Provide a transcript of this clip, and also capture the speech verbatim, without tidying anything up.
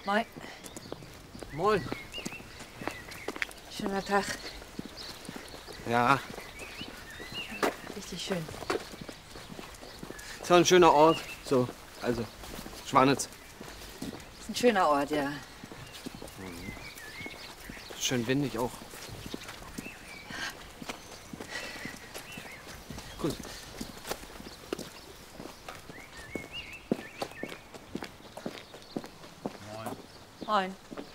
Moin. Moin. Schöner Tag. Ja, Richtig schön. ist auch ein schöner Ort. So, also, Schwanitz. Ist ein schöner Ort, ja. Schön windig auch. Gut. Moin.